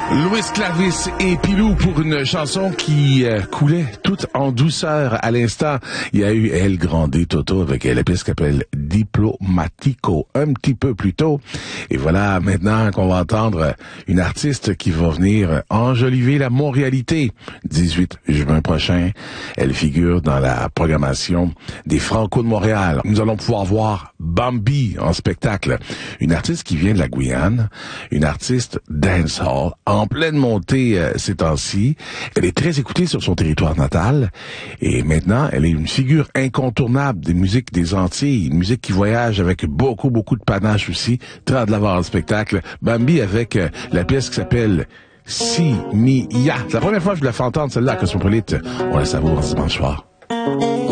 Louis Clavis et Pilou pour une chanson qui coulait toute en douceur à l'instant. Il y a eu El Grande Toto avec la pièce qui s'appelle Diplomatico un petit peu plus tôt. Et voilà maintenant qu'on va entendre une artiste qui va venir enjoliver la Montréalité. 18 juin prochain, elle figure dans la programmation des Franco de Montréal. Nous allons pouvoir voir Bambi en spectacle. Une artiste qui vient de la Guyane, une artiste dancehall en pleine montée ces temps-ci. Elle est très écoutée sur son territoire natal et maintenant, elle est une figure incontournable des musiques des Antilles, une musique qui voyage avec beaucoup de panache aussi. Très hâte de la voir en spectacle. Bambi avec la pièce qui s'appelle Si Mi Ya. C'est la première fois que je la fais entendre celle-là à Cosmopolite. On la savoure ce dimanche soir.